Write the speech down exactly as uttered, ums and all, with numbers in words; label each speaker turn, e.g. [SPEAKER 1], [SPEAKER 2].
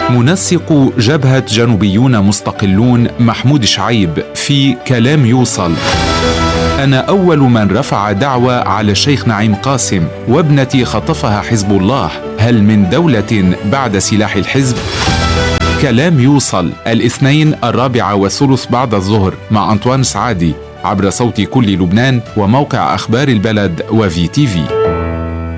[SPEAKER 1] منسق جبهة جنوبيون مستقلون محمود شعيب في كلام يوصل: أنا أول من رفع دعوى على الشيخ نعيم قاسم وابنتي خطفها حزب الله، هل من دولة بعد سلاح الحزب؟ كلام يوصل الاثنين الرابعة والثلث بعد الظهر مع أنطوان سعادي عبر صوت كل لبنان وموقع أخبار البلد وفي تي في.